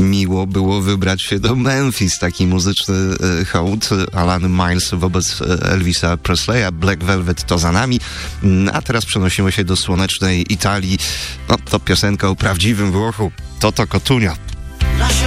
miło było wybrać się do Memphis, taki muzyczny hołd Alan Miles wobec Elvisa Presleya. Black Velvet to za nami, a teraz przenosimy się do słonecznej Italii. No, to piosenka o prawdziwym Włochu, Toto Cutugno.